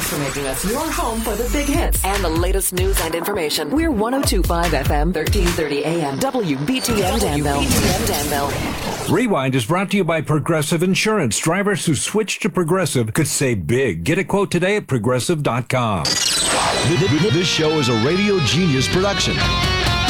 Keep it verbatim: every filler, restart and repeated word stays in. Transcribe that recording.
Thanks for making us your home for the big hits and the latest news and information. We're one oh two point five F M, thirteen thirty A M, W B T M Danville. W B T M Danville. Rewind is brought to you by Progressive Insurance. Drivers who switch to Progressive could save big. Get a quote today at progressive dot com. This show is a Radio Genius production.